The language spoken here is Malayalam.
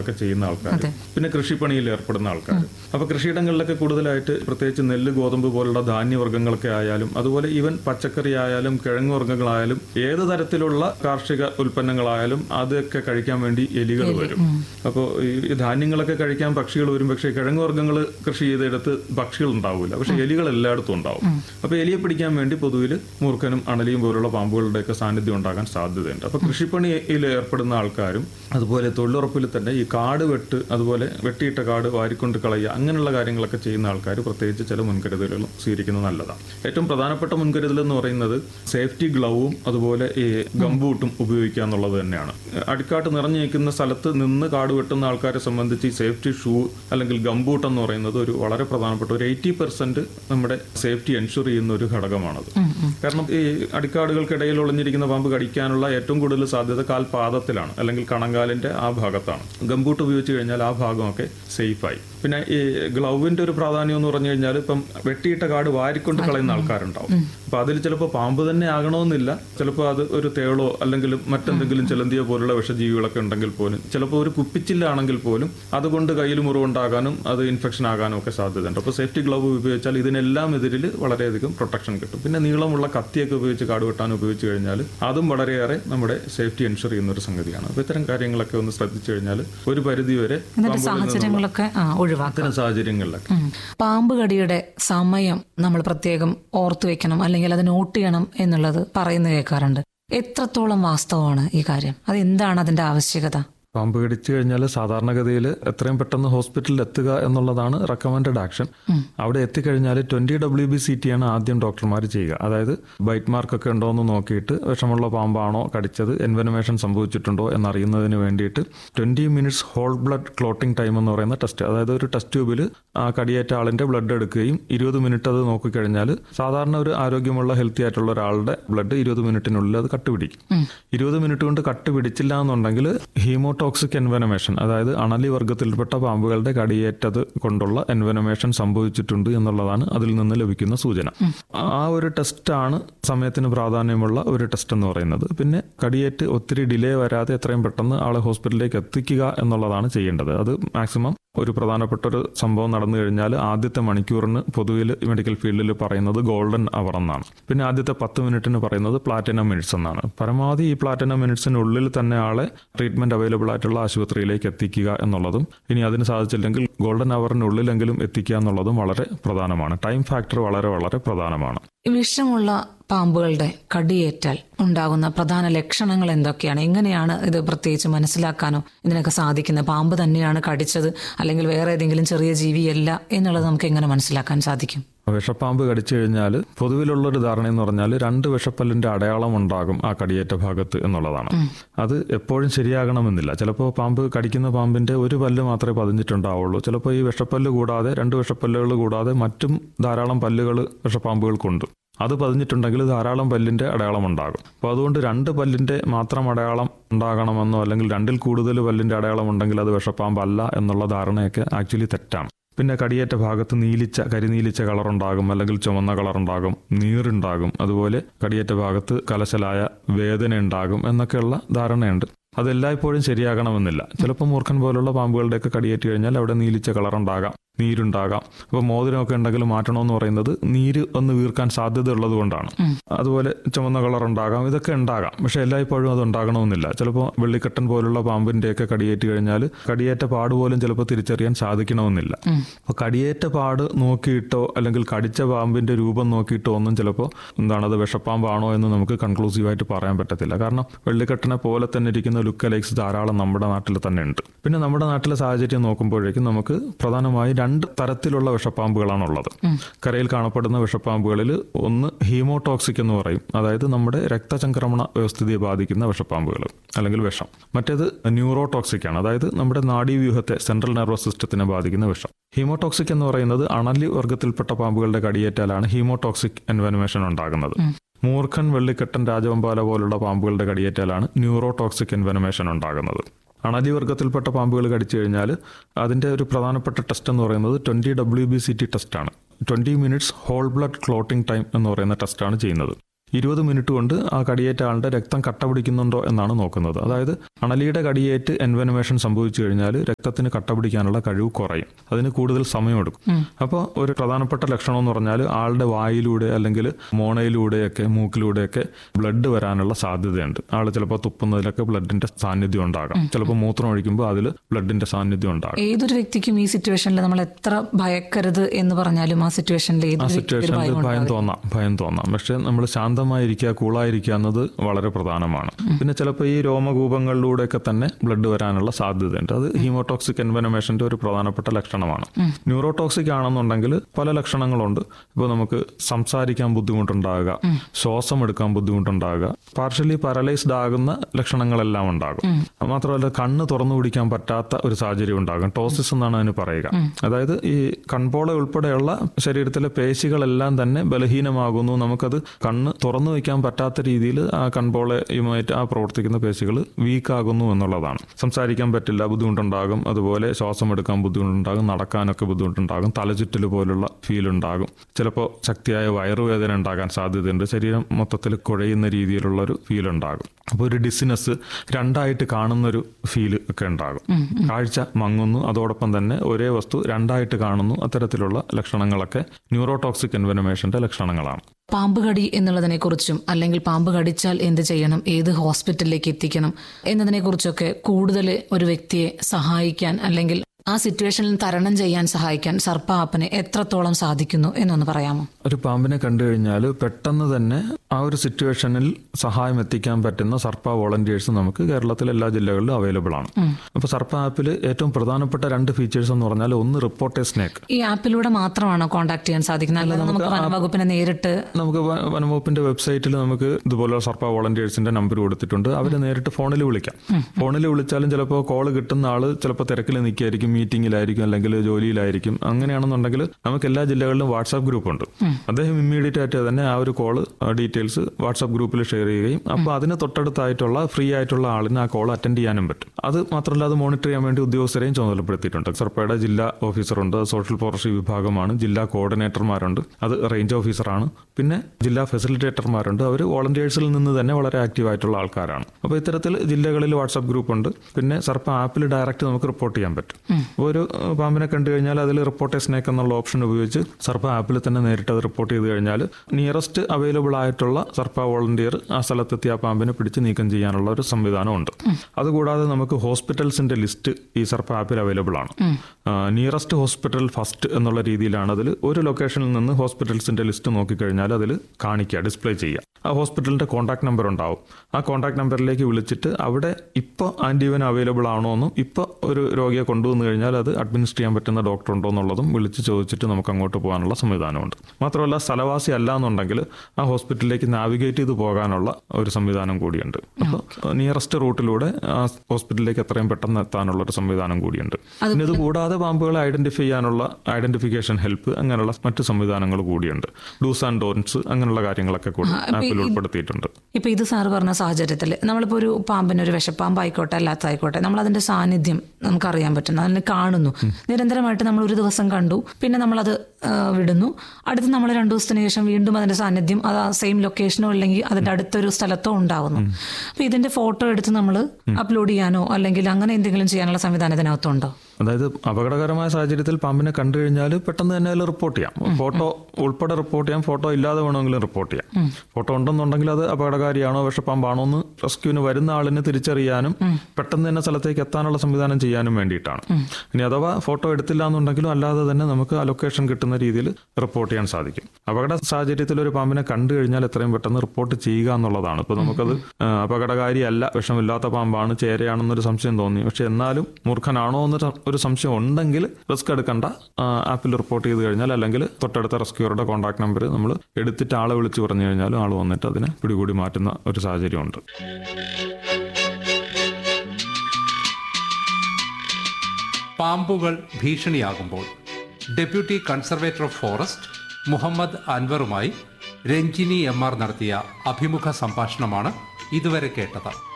കാര്യങ്ങളൊക്കെ ചെയ്യുന്ന ആൾക്കാർ, പിന്നെ കൃഷിപ്പണിയിൽ ഏർപ്പെടുന്ന ആൾക്കാർ. അപ്പോൾ കൃഷിയിടങ്ങളിലൊക്കെ കൂടുതലായിട്ട് പ്രത്യേകിച്ച് നെല്ല്, ഗോതമ്പ് പോലുള്ള ധാന്യവർഗ്ഗങ്ങളൊക്കെ ആയാലും അതുപോലെ ഈവൻ പച്ചക്കറി ആയാലും കിഴങ്ങ് വർഗ്ഗങ്ങളായാലും ഏത് തരത്തിലുള്ള കാർഷിക ഉൽപ്പന്നങ്ങളായാലും അതൊക്കെ കഴിക്കാൻ വേണ്ടി എലികൾ വരും. അപ്പോൾ ഈ ധാന്യങ്ങളൊക്കെ കഴിക്കാൻ പക്ഷികൾ വരും, പക്ഷേ കിഴങ്ങ് വർഗ്ഗങ്ങൾ കൃഷി ചെയ്തെടുത്ത് പക്ഷികൾ ഉണ്ടാവില്ല, പക്ഷെ എലികൾ എല്ലായിടത്തും ഉണ്ടാവും. അപ്പോൾ എലിയെ പിടിക്കാൻ വേണ്ടി പൊതുവിൽ മൂർഖനും അണലിയും പോലുള്ള പാമ്പുകളുടെയൊക്കെ സാന്നിധ്യം ഉണ്ടാകാൻ സാധ്യതയുണ്ട്. അപ്പോൾ കൃഷിപ്പണിയിൽ ഏർപ്പെടുന്ന ആൾക്കാരും അതുപോലെ തൊഴിലുറപ്പിൽ തന്നെ ഈ കാട് വെട്ട്, അതുപോലെ വെട്ടിയിട്ട കാട് വാരിക്കൊണ്ട് കളയുക, അങ്ങനെയുള്ള കാര്യങ്ങളൊക്കെ ചെയ്യുന്ന ആൾക്കാർ പ്രത്യേകിച്ച് ചില മുൻകരുതലുകളും സ്വീകരിക്കുന്നത് നല്ലതാണ്. ഏറ്റവും പ്രധാനപ്പെട്ട മുൻകരുതൽ എന്ന് പറയുന്നത് സേഫ്റ്റി ഗ്ലൗവും അതുപോലെ ഈ ഗംബൂട്ടും ഉപയോഗിക്കുക എന്നുള്ളത് തന്നെയാണ്. അടിക്കാട്ട് നിറഞ്ഞു നിൽക്കുന്ന സ്ഥലത്ത് നിന്ന് കാട് വെട്ടുന്ന ആൾക്കാരെ സംബന്ധിച്ച് ഈ സേഫ്റ്റി ഷൂ അല്ലെങ്കിൽ ഗംബൂട്ട് എന്ന് പറയുന്നത് ഒരു വളരെ പ്രധാനപ്പെട്ട ഒരു 80% നമ്മുടെ സേഫ്റ്റി എൻഷുർ ചെയ്യുന്ന ഒരു ഘടകമാണത്. കാരണം ഈ അടിക്കാടുകൾക്കിടയിൽ ഒളിഞ്ഞിരിക്കുന്ന പാമ്പ് കടിക്കാനുള്ള ഏറ്റവും കൂടുതൽ സാധ്യത കാൽപാദത്തിലാണ് അല്ലെങ്കിൽ കണങ്കാലിന്റെ ആ ഭാഗത്താണ്. ഗംബൂട്ട് ഉപയോഗിച്ച് കഴിഞ്ഞാൽ ആ ഭാഗമൊക്കെ സേഫായി. പിന്നെ ഈ ഗ്ലൗവിന്റെ ഒരു പ്രാധാന്യം എന്ന് പറഞ്ഞു കഴിഞ്ഞാൽ ഇപ്പം വെട്ടിയിട്ട കാട് വാരിക്കൊണ്ട് കളയുന്ന ആൾക്കാരുണ്ടാവും. അപ്പൊ അതിൽ ചിലപ്പോൾ പാമ്പ് തന്നെ ആകണമെന്നില്ല, ചിലപ്പോൾ അത് ഒരു തേളോ അല്ലെങ്കിൽ മറ്റെന്തെങ്കിലും ചിലന്തിയോ പോലുള്ള വിഷജീവികളൊക്കെ ഉണ്ടെങ്കിൽ പോലും, ചിലപ്പോൾ ഒരു കുപ്പിച്ചില്ലാണെങ്കിൽ പോലും അതുകൊണ്ട് കയ്യിൽ മുറിവുണ്ടാകാനും അത് ഇൻഫെക്ഷൻ ആകാനും ഒക്കെ സാധ്യതയുണ്ട്. അപ്പോൾ സേഫ്റ്റി ഗ്ലൗ ഉപയോഗിച്ചാൽ ഇതിനെല്ലാം എതിരിൽ വളരെയധികം പ്രൊട്ടക്ഷൻ കിട്ടും. പിന്നെ നീളമുള്ള കത്തിയൊക്കെ ഉപയോഗിച്ച് കാട് വെട്ടാൻ ഉപയോഗിച്ച് കഴിഞ്ഞാൽ അതും വളരെയേറെ നമ്മുടെ സേഫ്റ്റി എൻഷുർ ചെയ്യുന്ന ഒരു സംഗതിയാണ്. അപ്പോൾ ഇത്തരം കാര്യങ്ങളൊക്കെ ഒന്ന് ശ്രദ്ധിച്ചു കഴിഞ്ഞാൽ ഒരു പരിധിവരെ സാഹചര്യങ്ങളിലൊക്കെ പാമ്പ് കടിയുടെ സമയം നമ്മൾ പ്രത്യേകം ഓർത്തു വെക്കണം അല്ലെങ്കിൽ അത് നോട്ട് ചെയ്യണം എന്നുള്ളത് പറയുന്നത് കേൾക്കാറുണ്ട്. എത്രത്തോളം വാസ്തവമാണ് ഈ കാര്യം? അത് എന്താണ് അതിന്റെ ആവശ്യകത? പാമ്പ് കടിച്ചു കഴിഞ്ഞാൽ സാധാരണഗതിയിൽ എത്രയും പെട്ടെന്ന് ഹോസ്പിറ്റലിൽ എത്തുക എന്നുള്ളതാണ് റെക്കമെൻഡഡ് ആക്ഷൻ. അവിടെ എത്തിക്കഴിഞ്ഞാൽ 20 WBCT ആണ് ആദ്യം ഡോക്ടർമാർ ചെയ്യുക. അതായത് ബൈറ്റ് മാർക്കൊക്കെ ഉണ്ടോ എന്ന് നോക്കിയിട്ട് വിഷമുള്ള പാമ്പാണോ കടിച്ചത്, എൻവെനമേഷൻ സംഭവിച്ചിട്ടുണ്ടോ എന്നറിയുന്നതിന് വേണ്ടിയിട്ട് 20 minutes whole blood clotting time എന്ന് പറയുന്ന ടെസ്റ്റ്, അതായത് ഒരു ടെസ്റ്റ് ട്യൂബിൽ ആ കടിയേറ്റ ആളിന്റെ ബ്ലഡ് എടുക്കുകയും 20 മിനിറ്റ് അത് നോക്കിക്കഴിഞ്ഞാൽ സാധാരണ ഒരു ആരോഗ്യമുള്ള ഹെൽത്തി ആയിട്ടുള്ള ഒരാളുടെ ബ്ലഡ് 20 മിനിറ്റിനുള്ളിൽ അത് കട്ടുപിടിക്കും. 20 മിനിറ്റ് കൊണ്ട് കട്ടുപിടിച്ചില്ല എന്നുണ്ടെങ്കിൽ ഹീമോടോക്സിക് എൻവെനമേഷൻ, അതായത് അണലി വർഗ്ഗത്തിൽപ്പെട്ട പാമ്പുകളുടെ കടിയേറ്റത് കൊണ്ടുള്ള എൻവെനമേഷൻ സംഭവിച്ചിട്ടുണ്ട് എന്നുള്ളതാണ് അതിൽ നിന്ന് ലഭിക്കുന്ന സൂചന. ആ ഒരു ടെസ്റ്റാണ് സമയത്തിന് പ്രാധാന്യമുള്ള ഒരു ടെസ്റ്റ് എന്ന് പറയുന്നത്. പിന്നെ കടിയേറ്റ് ഒത്തിരി ഡിലേ വരാതെ എത്രയും പെട്ടെന്ന് ആളെ ഹോസ്പിറ്റലിലേക്ക് എത്തിക്കുക എന്നുള്ളതാണ് ചെയ്യേണ്ടത്. അത് മാക്സിമം ഒരു പ്രധാനപ്പെട്ട ഒരു സംഭവം നടന്നു കഴിഞ്ഞാൽ ആദ്യത്തെ മണിക്കൂറിന് പൊതുവിൽ മെഡിക്കൽ ഫീൽഡിൽ പറയുന്നത് ഗോൾഡൻ അവർ എന്നാണ്. പിന്നെ ആദ്യത്തെ 10 മിനിറ്റിന് പറയുന്നത് പ്ലാറ്റിനം മിനിറ്റ്സ് എന്നാണ്. പരമാവധി ഈ പ്ലാറ്റിനം മിനിറ്റ്സിനുള്ളിൽ തന്നെ ആളെ ട്രീറ്റ്മെന്റ് അവൈലബിൾ ആയിട്ടുള്ള ആശുപത്രിയിലേക്ക് എത്തിക്കുക എന്നുള്ളതും, ഇനി അതിന് സാധിച്ചില്ലെങ്കിൽ ഗോൾഡൻ അവറിനുള്ളിലെങ്കിലും എത്തിക്കുക എന്നുള്ളതും വളരെ പ്രധാനമാണ്. ടൈം ഫാക്ടർ വളരെ വളരെ പ്രധാനമാണ്. വിഷമുള്ള പാമ്പുകളുടെ കടിയേറ്റാൽ ഉണ്ടാകുന്ന പ്രധാന ലക്ഷണങ്ങൾ എന്തൊക്കെയാണ്? എങ്ങനെയാണ് ഇത് പ്രത്യേകിച്ച് മനസ്സിലാക്കാനോ ഇതിനൊക്കെ സാധിക്കുന്നത്? പാമ്പ് തന്നെയാണ് കടിച്ചത് അല്ലെങ്കിൽ വേറെ ഏതെങ്കിലും ചെറിയ ജീവിയല്ല എന്നുള്ളത് നമുക്ക് എങ്ങനെ മനസ്സിലാക്കാൻ സാധിക്കും? വിഷപ്പാമ്പ് കടിച്ചു കഴിഞ്ഞാൽ പൊതുവിലുള്ളൊരു ധാരണ എന്ന് പറഞ്ഞാൽ 2 വിഷപ്പല്ലിന്റെ അടയാളം ഉണ്ടാകും ആ കടിയേറ്റ ഭാഗത്ത് എന്നുള്ളതാണ്. അത് എപ്പോഴും ശരിയാകണമെന്നില്ല. ചിലപ്പോൾ പാമ്പ് കടിക്കുന്ന പാമ്പിന്റെ ഒരു പല്ല് മാത്രമേ പതിഞ്ഞിട്ടുണ്ടാവുള്ളൂ. ചിലപ്പോൾ ഈ വിഷപ്പല്ല് കൂടാതെ 2 വിഷപ്പല്ലുകൾ കൂടാതെ മറ്റും ധാരാളം പല്ലുകൾ വിഷപ്പാമ്പുകൾക്കുണ്ട്. അത് പതിഞ്ഞിട്ടുണ്ടെങ്കിൽ ധാരാളം പല്ലിന്റെ അടയാളം ഉണ്ടാകും. അപ്പോൾ അതുകൊണ്ട് 2 പല്ലിന്റെ മാത്രം അടയാളം ഉണ്ടാകണമെന്നോ അല്ലെങ്കിൽ 2ൽ കൂടുതൽ പല്ലിന്റെ അടയാളം ഉണ്ടെങ്കിൽ അത് വിഷപ്പാമ്പല്ല എന്നുള്ള ധാരണയൊക്കെ ആക്ച്വലി തെറ്റാണ്. പിന്നെ കടിയേറ്റ ഭാഗത്ത് കരിനീലിച്ച കളറുണ്ടാകും, അല്ലെങ്കിൽ ചുമന്ന കളറുണ്ടാകും, നീറുണ്ടാകും, അതുപോലെ കടിയേറ്റ ഭാഗത്ത് കലശലായ വേദന ഉണ്ടാകും എന്നൊക്കെയുള്ള ധാരണയുണ്ട്. അതെല്ലായ്പ്പോഴും ശരിയാകണമെന്നില്ല. ചിലപ്പോൾ മൂർഖൻ പോലുള്ള പാമ്പുകളുടെയൊക്കെ കടിയേറ്റ് കഴിഞ്ഞാൽ അവിടെ നീലിച്ച കളറുണ്ടാകാം, നീരുണ്ടാകാം. അപ്പോൾ മോതിരമൊക്കെ ഉണ്ടെങ്കിൽ മാറ്റണമെന്ന് പറയുന്നത് നീര് ഒന്ന് വീർക്കാൻ സാധ്യത ഉള്ളത് കൊണ്ടാണ്. അതുപോലെ ചുമന്ന കളറുണ്ടാകാം, ഇതൊക്കെ ഉണ്ടാകാം. പക്ഷെ എല്ലായ്പ്പോഴും അത് ഉണ്ടാകണമെന്നില്ല. ചിലപ്പോൾ വെള്ളിക്കെട്ടൻ പോലുള്ള പാമ്പിന്റെയൊക്കെ കടിയേറ്റ് കഴിഞ്ഞാൽ കടിയേറ്റ പാട് പോലും ചിലപ്പോൾ തിരിച്ചറിയാൻ സാധിക്കണമെന്നില്ല. അപ്പോൾ കടിയേറ്റ പാട് നോക്കിയിട്ടോ അല്ലെങ്കിൽ കടിച്ച പാമ്പിന്റെ രൂപം നോക്കിയിട്ടോ ഒന്നും ചിലപ്പോൾ അത് വിഷപ്പാമ്പാണോ എന്ന് നമുക്ക് കൺക്ലൂസീവായിട്ട് പറയാൻ പറ്റത്തില്ല. കാരണം വെള്ളിക്കെട്ടനെ പോലെ തന്നെ ഇരിക്കുന്ന ലുക്ക് അലൈക്സ് ധാരാളം നമ്മുടെ നാട്ടിൽ തന്നെ ഉണ്ട്. പിന്നെ നമ്മുടെ നാട്ടിലെ സാഹചര്യം നോക്കുമ്പോഴേക്കും നമുക്ക് പ്രധാനമായി 2 തരത്തിലുള്ള വിഷപ്പാമ്പുകളാണുള്ളത്. കരയിൽ കാണപ്പെടുന്ന വിഷപ്പാമ്പുകളിൽ ഒന്ന് ഹീമോടോക്സിക് എന്ന് പറയും, അതായത് നമ്മുടെ രക്തചംക്രമണ വ്യവസ്ഥിതിയെ ബാധിക്കുന്ന വിഷപ്പാമ്പുകൾ അല്ലെങ്കിൽ വിഷം. മറ്റേത് ന്യൂറോടോക്സിക് ആണ്, അതായത് നമ്മുടെ നാഡീവ്യൂഹത്തെ സെൻട്രൽ നെർവസ് സിസ്റ്റത്തിനെ ബാധിക്കുന്ന വിഷം. ഹീമോടോക്സിക് എന്ന് പറയുന്നത് അണലി വർഗ്ഗത്തിൽപ്പെട്ട പാമ്പുകളുടെ കടിയേറ്റാലാണ് ഹീമോടോക്സിക് എൻവെനമേഷൻ ഉണ്ടാകുന്നത്. മൂർഖൻ, വെള്ളിക്കെട്ടൻ, രാജവെമ്പാല പോലുള്ള പാമ്പുകളുടെ കടിയേറ്റാലാണ് ന്യൂറോടോക്സിക് എൻവെനമേഷൻ ഉണ്ടാകുന്നത്. അണലി വർഗ്ഗത്തിൽപ്പെട്ട പാമ്പുകൾ കടിച്ചു കഴിഞ്ഞാൽ അതിൻ്റെ ഒരു പ്രധാനപ്പെട്ട ടെസ്റ്റ് എന്ന് പറയുന്നത് 20 WBCT ടെസ്റ്റാണ്. 20 minutes whole blood clotting time എന്ന് പറയുന്ന ടെസ്റ്റാണ് ചെയ്യുന്നത്. 20 മിനിറ്റ് കൊണ്ട് ആ കടിയേറ്റ ആളുടെ രക്തം കട്ട പിടിക്കുന്നുണ്ടോ എന്നാണ് നോക്കുന്നത്. അതായത് അണലിയുടെ കടിയേറ്റ് എൻവെനമേഷൻ സംഭവിച്ചു കഴിഞ്ഞാൽ രക്തത്തിന് കട്ട പിടിക്കാനുള്ള കഴിവ് കുറയും, അതിന് കൂടുതൽ സമയമെടുക്കും. അപ്പോൾ ഒരു പ്രധാനപ്പെട്ട ലക്ഷണം എന്ന് പറഞ്ഞാൽ ആളുടെ വായിലൂടെ അല്ലെങ്കിൽ മോണയിലൂടെയൊക്കെ മൂക്കിലൂടെയൊക്കെ ബ്ലഡ് വരാനുള്ള സാധ്യതയുണ്ട്. ആൾ ചിലപ്പോൾ തുപ്പുന്നതിലൊക്കെ ബ്ലഡിന്റെ സാന്നിധ്യം ഉണ്ടാകാം, ചിലപ്പോൾ മൂത്രം ഒഴിക്കുമ്പോൾ അതിൽ ബ്ലഡിന്റെ സാന്നിധ്യം ഉണ്ടാകും. ഏതൊരു വ്യക്തിക്കും ഈ സിറ്റുവേഷനിൽ നമ്മൾ എത്ര ഭയക്കരുത് എന്ന് പറഞ്ഞാലും ആ സിറ്റുവേഷനിൽ ഭയം തോന്നാം. പക്ഷെ നമ്മൾ ശാന്തമായിരിക്കുക, കൂളായിരിക്കുക എന്നത് വളരെ പ്രധാനമാണ്. പിന്നെ ചിലപ്പോൾ ഈ രോമകൂപങ്ങളിലൂടെയൊക്കെ തന്നെ ബ്ലഡ് വരാനുള്ള സാധ്യതയുണ്ട്. അത് ഹീമോടോക്സിക് എൻവെനമേഷന്റെ ഒരു പ്രധാനപ്പെട്ട ലക്ഷണമാണ്. ന്യൂറോടോക്സിക് ആണെന്നുണ്ടെങ്കിൽ പല ലക്ഷണങ്ങളുണ്ട്. ഇപ്പോൾ നമുക്ക് സംസാരിക്കാൻ ബുദ്ധിമുട്ടുണ്ടാകുക, ശ്വാസം എടുക്കാൻ ബുദ്ധിമുട്ടുണ്ടാകുക, പാർഷ്യലി പാരലൈസ്ഡ് ആകുന്ന ലക്ഷണങ്ങളെല്ലാം ഉണ്ടാകും. മാത്രമല്ല കണ്ണ് തുറന്നു പിടിക്കാൻ പറ്റാത്ത ഒരു സാഹചര്യം ഉണ്ടാകും. ടോസിസ് എന്നാണ് അതിന് പറയുക. അതായത് ഈ കൺപോള ഉൾപ്പെടെയുള്ള ശരീരത്തിലെ പേശികളെല്ലാം തന്നെ ബലഹീനമാകുന്നു. നമുക്കത് കണ്ണ് തുറന്നു വയ്ക്കാൻ പറ്റാത്ത രീതിയിൽ ആ കൺപോളയുമായിട്ട് ആ പ്രവർത്തിക്കുന്ന പേശികൾ വീക്കാകുന്നു എന്നുള്ളതാണ്. സംസാരിക്കാൻ പറ്റില്ല, ബുദ്ധിമുട്ടുണ്ടാകും. അതുപോലെ ശ്വാസം എടുക്കാൻ ബുദ്ധിമുട്ടുണ്ടാകും, നടക്കാനൊക്കെ ബുദ്ധിമുട്ടുണ്ടാകും, തലചുറ്റൽ പോലുള്ള ഫീൽ ഉണ്ടാകും. ചിലപ്പോൾ ശക്തിയായ വയറുവേദന ഉണ്ടാകാൻ സാധ്യതയുണ്ട്. ശരീരം മൊത്തത്തിൽ കുഴയുന്ന രീതിയിലുള്ളൊരു ഫീൽ ഉണ്ടാകും. അപ്പോൾ ഒരു ഡിസിനസ്, രണ്ടായിട്ട് കാണുന്നൊരു ഫീല് ഒക്കെ ഉണ്ടാകും. കാഴ്ച മങ്ങുന്നു, അതോടൊപ്പം തന്നെ ഒരേ വസ്തു രണ്ടായിട്ട് കാണുന്നു. അത്തരത്തിലുള്ള ലക്ഷണങ്ങളൊക്കെ ന്യൂറോടോക്സിക് എൻവെനമേഷന്റെ ലക്ഷണങ്ങളാണ്. പാമ്പ് കടി എന്നുള്ളതിനെ കുറിച്ചും അല്ലെങ്കിൽ പാമ്പ് കടിച്ചാൽ എന്ത് ചെയ്യണം, ഏത് ഹോസ്പിറ്റലിലേക്ക് എത്തിക്കണം എന്നതിനെ കുറിച്ചൊക്കെ കൂടുതൽ ഒരു വ്യക്തിയെ സഹായിക്കാൻ അല്ലെങ്കിൽ ആ സിറ്റുവേഷനിൽ തരണം ചെയ്യാൻ സഹായിക്കാൻ സർപ്പ ആപ്പിന് എത്രത്തോളം സാധിക്കുന്നു എന്നൊന്ന് പറയാമോ? ഒരു പാമ്പിനെ കണ്ടു കഴിഞ്ഞാൽ പെട്ടെന്ന് തന്നെ ആ ഒരു സിറ്റുവേഷനിൽ സഹായം എത്തിക്കാൻ പറ്റുന്ന സർപ്പ വോളണ്ടിയേഴ്സ് നമുക്ക് കേരളത്തിലെ എല്ലാ ജില്ലകളിലും അവൈലബിൾ ആണ്. അപ്പോൾ സർപ്പ ആപ്പിൽ ഏറ്റവും പ്രധാനപ്പെട്ട 2 ഫീച്ചേഴ്സ് എന്ന് പറഞ്ഞാൽ ഒന്ന് റിപ്പോർട്ട് എ സ്നേക്ക്. ഈ ആപ്പിലൂടെ മാത്രമാണോ കോൺടാക്ട് ചെയ്യാൻ സാധിക്കുന്നത്? നമുക്ക് വനംവകുപ്പിനെ നേരിട്ട് നമുക്ക് വനംവകുപ്പിന്റെ വെബ്സൈറ്റിൽ നമുക്ക് ഇതുപോലെ സർപ്പ വോളണ്ടിയേഴ്സിന്റെ നമ്പർ കൊടുത്തിട്ടുണ്ട്. അവരെ നേരിട്ട് ഫോണിൽ വിളിക്കാം. ഫോണിൽ വിളിച്ചാലും ചിലപ്പോൾ കോള് കിട്ടുന്ന ആള് ചിലപ്പോൾ തിരക്കിൽ നിൽക്കുകയായിരിക്കും, മീറ്റിംഗിലായിരിക്കും, അല്ലെങ്കിൽ ജോലിയിലായിരിക്കും. അങ്ങനെയാണെന്നുണ്ടെങ്കിൽ നമുക്ക് എല്ലാ ജില്ലകളിലും വാട്സാപ്പ് ഗ്രൂപ്പ് ഉണ്ട്. അദ്ദേഹം ഇമ്മീഡിയറ്റ് ആയിട്ട് തന്നെ ആ ഒരു കോള് ഡീറ്റെയിൽസ് വാട്സാപ്പ് ഗ്രൂപ്പിൽ ഷെയർ ചെയ്യുകയും അപ്പോൾ അതിന് തൊട്ടടുത്തായിട്ടുള്ള ഫ്രീ ആയിട്ടുള്ള ആളിന് ആ കോൾ അറ്റൻഡ് ചെയ്യാനും പറ്റും. അത് മാത്രമല്ല അത് മോണിറ്റർ ചെയ്യാൻ വേണ്ടി ഉദ്യോഗസ്ഥരെയും ചുമതലപ്പെടുത്തിയിട്ടുണ്ട്. സർപ്പയുടെ ജില്ലാ ഓഫീസറുണ്ട്, സോഷ്യൽ ഫോറസ്ട്രി വിഭാഗമാണ്, ജില്ലാ കോർഡിനേറ്റർമാരുണ്ട്, അത് റേഞ്ച് ഓഫീസറാണ്, പിന്നെ ജില്ലാ ഫെസിലിറ്റേറ്റർമാരുണ്ട്. അവർ വോളണ്ടിയേഴ്സിൽ നിന്ന് തന്നെ വളരെ ആക്റ്റീവ് ആയിട്ടുള്ള ആൾക്കാരാണ്. അപ്പോൾ ഇത്തരത്തിൽ ജില്ലകളിൽ വാട്സാപ്പ് ഗ്രൂപ്പ് ഉണ്ട്. പിന്നെ സർപ്പ ആപ്പിൽ ഡയറക്റ്റ് നമുക്ക് റിപ്പോർട്ട് ചെയ്യാൻ പറ്റും. ഒരു പാമ്പിനെ കണ്ടു കഴിഞ്ഞാൽ അതിൽ റിപ്പോർട്ട് എ സ്നേക്ക് എന്നുള്ള ഓപ്ഷൻ ഉപയോഗിച്ച് സർപ്പ ആപ്പിൽ തന്നെ നേരിട്ട് അത് റിപ്പോർട്ട് ചെയ്ത് കഴിഞ്ഞാൽ നിയറസ്റ്റ് അവൈലബിൾ ആയിട്ടുള്ള സർപ്പ വോളണ്ടിയർ ആ സ്ഥലത്തെത്തി ആ പാമ്പിനെ പിടിച്ച് നീക്കം ചെയ്യാനുള്ള ഒരു സംവിധാനമുണ്ട്. അതുകൂടാതെ നമുക്ക് ഹോസ്പിറ്റൽസിന്റെ ലിസ്റ്റ് ഈ സർപ്പ ആപ്പിൽ അവൈലബിൾ ആണ്. നിയറസ്റ്റ് ഹോസ്പിറ്റൽ ഫസ്റ്റ് എന്നുള്ള രീതിയിലാണ് അതിൽ ഒരു ലൊക്കേഷനിൽ നിന്ന് ഹോസ്പിറ്റൽസിന്റെ ലിസ്റ്റ് നോക്കിക്കഴിഞ്ഞാൽ അതിൽ കാണിക്കുക, ഡിസ്പ്ലേ ചെയ്യുക. ആ ഹോസ്പിറ്റലിന്റെ കോൺടാക്ട് നമ്പർ ഉണ്ടാവും. ആ കോൺടാക്ട് നമ്പറിലേക്ക് വിളിച്ചിട്ട് അവിടെ ഇപ്പോൾ ആന്റിവൻ അവൈലബിൾ ആണോ എന്നും ഇപ്പോൾ ഒരു രോഗിയെ കൊണ്ടുവന്നു കഴിഞ്ഞാൽ അത് അഡ്മിനിസ്റ്റർ ചെയ്യാൻ പറ്റുന്ന ഡോക്ടർ ഉണ്ടോ എന്നുള്ളതും വിളിച്ച് ചോദിച്ചിട്ട് നമുക്ക് അങ്ങോട്ട് പോകാനുള്ള സംവിധാനമുണ്ട്. മാത്രമല്ല സ്ഥലവാസി അല്ല എന്നുണ്ടെങ്കിൽ ആ ഹോസ്പിറ്റലിലേക്ക് നാവിഗേറ്റ് ചെയ്ത് പോകാനുള്ള ഒരു സംവിധാനം കൂടിയുണ്ട്. അപ്പോൾ നിയറസ്റ്റ് റൂട്ടിലൂടെ ആ ഹോസ്പിറ്റലിലേക്ക് എത്രയും പെട്ടെന്ന് എത്താനുള്ള ഒരു സംവിധാനം കൂടിയുണ്ട്. പിന്നെ ഇത് കൂടാതെ പാമ്പുകളെ ഐഡന്റിഫൈ ചെയ്യാനുള്ള ഐഡന്റിഫിക്കേഷൻ ഹെൽപ്പ് അങ്ങനെയുള്ള മറ്റു സംവിധാനങ്ങൾ കൂടിയുണ്ട്. ഡൂസ് ആൻഡ് ഡോൺസ് അങ്ങനെയുള്ള കാര്യങ്ങളൊക്കെ കൂടി ആപ്പിൽ ഉൾപ്പെടുത്തിയിട്ടുണ്ട്. ഇപ്പൊ ഇത് സാർ പറഞ്ഞ സാഹചര്യത്തിൽ നമ്മളിപ്പോൾ ഒരു പാമ്പിന്, ഒരു വിഷപ്പാമ്പ് ആയിക്കോട്ടെ അല്ലാത്തതായിക്കോട്ടെ, നമ്മൾ അതിന്റെ സാന്നിധ്യം നമുക്കറിയാൻ പറ്റുന്നു, അതിനെ കാണുന്നു. നിരന്തരമായിട്ട് നമ്മൾ ഒരു ദിവസം കണ്ടു, പിന്നെ നമ്മളത് വിടുന്നു. അടുത്ത് നമ്മൾ 2 ദിവസത്തിന് ശേഷം വീണ്ടും അതിന്റെ സാന്നിധ്യം അത് സെയിം ലൊക്കേഷനോ അല്ലെങ്കിൽ അതിന്റെ അടുത്തൊരു സ്ഥലത്തോ ഉണ്ടാകുന്നു. അപ്പൊ ഇതിന്റെ ഫോട്ടോ എടുത്ത് നമ്മൾ അപ്ലോഡ് ചെയ്യാനോ അല്ലെങ്കിൽ അങ്ങനെ എന്തെങ്കിലും ചെയ്യാനുള്ള സംവിധാനം ഇതിനകത്തുണ്ടോ? അതായത് അപകടകരമായ സാഹചര്യത്തിൽ പാമ്പിനെ കണ്ടു കഴിഞ്ഞാൽ പെട്ടെന്ന് തന്നെ അതിൽ റിപ്പോർട്ട് ചെയ്യാം. ഫോട്ടോ ഉൾപ്പെടെ റിപ്പോർട്ട് ചെയ്യാം, ഫോട്ടോ ഇല്ലാതെ വേണമെങ്കിലും റിപ്പോർട്ട് ചെയ്യാം. ഫോട്ടോ ഉണ്ടെന്നുണ്ടെങ്കിൽ അത് അപകടകാരിയാണോ വിഷപ്പാമ്പാണോ എന്ന് റെസ്ക്യൂവിന് വരുന്ന ആളിനെ തിരിച്ചറിയാനും പെട്ടെന്ന് തന്നെ സ്ഥലത്തേക്ക് എത്താനുള്ള സംവിധാനം ചെയ്യാനും വേണ്ടിയിട്ടാണ്. ഇനി അഥവാ ഫോട്ടോ എടുത്തില്ല എന്നുണ്ടെങ്കിലും അല്ലാതെ തന്നെ നമുക്ക് ആ ലൊക്കേഷൻ കിട്ടുന്ന രീതിയിൽ റിപ്പോർട്ട് ചെയ്യാൻ സാധിക്കും. അപകട സാഹചര്യത്തിൽ ഒരു പാമ്പിനെ കണ്ടു കഴിഞ്ഞാൽ എത്രയും പെട്ടെന്ന് റിപ്പോർട്ട് ചെയ്യുക എന്നുള്ളതാണ്. ഇപ്പൊ നമുക്കത് അപകടകാരിയല്ല, വിഷമില്ലാത്ത പാമ്പാണ്, ചേരയാണെന്നൊരു സംശയം തോന്നി, പക്ഷെ എന്നാലും മൂർഖനാണോ എന്നൊരു ഒരു സംശയം ഉണ്ടെങ്കിൽ റിസ്ക് എടുക്കണ്ട, ആപ്പിൽ റിപ്പോർട്ട് ചെയ്ത് കഴിഞ്ഞാൽ അല്ലെങ്കിൽ തൊട്ടടുത്ത റെസ്ക്യൂറുടെ കോൺടാക്ട് നമ്പർ നമ്മൾ എടുത്തിട്ട് ആളെ വിളിച്ച് പറഞ്ഞു കഴിഞ്ഞാലും ആൾ വന്നിട്ട് അതിനെ പിടികൂടി മാറ്റുന്ന ഒരു സാഹചര്യമുണ്ട്. പാമ്പുകൾ ഭീഷണിയാകുമ്പോൾ deputy conservator of forest Muhammad അൻവറുമായി Ranjini MR നടത്തിയ അഭിമുഖ സംഭാഷണമാണ് ഇതുവരെ കേട്ടത്.